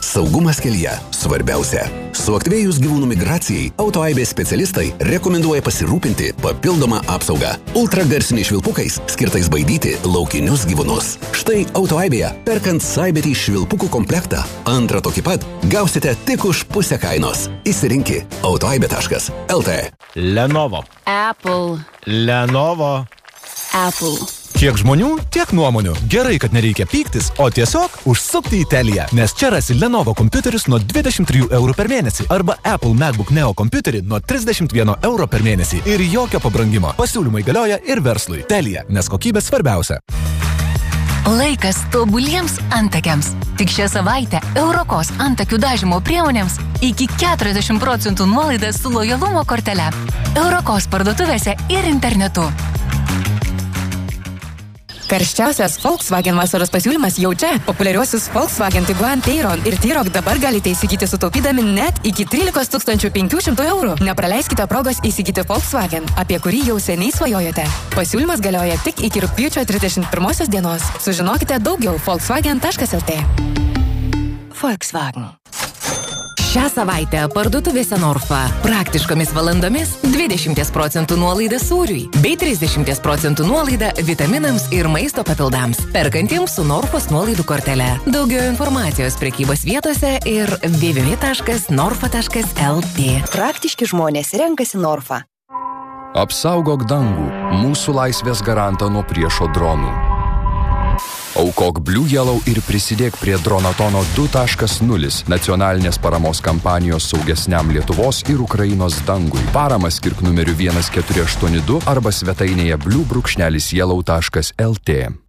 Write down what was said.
Saugumas kelyje svarbiausia. Suaktyvėjus gyvūnų migracijai, autoaibės specialistai rekomenduoja pasirūpinti papildomą apsaugą ultragarsiniais švilpukais, skirtais baidyti laukinius gyvūnus. Štai autoaibėje, perkant Cyberį švilpukų komplektą, antrą tokį pat, gausite tik už pusę kainos. Įsirinki autoaibė.lt. Lenovo. Apple. Lenovo. Apple. Kiek žmonių, tiek nuomonių. Gerai, kad nereikia pyktis, o tiesiog užsukti į Teliją, nes čia rasi Lenovo kompiuterius nuo 23 eurų per mėnesį arba Apple MacBook Neo kompiuterį nuo 31 euro per mėnesį ir jokio pabrangimo. Pasiūlymai galioja ir verslui. Telija, nes kokybė svarbiausia. Laikas tobuliems antakiams. Tik šią savaitę Eurokos antakių dažymo priemonėms iki 40% nuolaida su lojalumo kortele. Eurokos parduotuvėse ir internetu. Karščiausias Volkswagen vasaros pasiūlymas jau čia. Populiariuosius Volkswagen Tiguan, Tayron ir T-Roc dabar galite įsigyti sutaupydami net iki 13 500 eurų. Nepraleiskite progos įsigyti Volkswagen, apie kurį jau seniai svajojate. Pasiūlymas galioja tik iki rugpjūčio 31 dienos. Sužinokite daugiau volkswagen.lt. Volkswagen. Šią savaitę parduotuvėse Norfa praktiškomis valandomis 20% nuolaida sūriui bei 30% nuolaida vitaminams ir maisto papildams. Perkantiems su Norfos nuolaidų kortele. Daugiau informacijos prekybos vietose ir www.norfa.lt. Praktiški žmonės renkasi Norfa. Apsaugok dangų, mūsų laisvės garantą nuo priešo dronų. Aukok Blue Yellow ir prisidėk prie Dronatono 2.0 nacionalinės paramos kampanijos saugesniam Lietuvos ir Ukrainos dangui. Paramą skirk numeriu 1482 arba svetainėje blue-yellow.lt.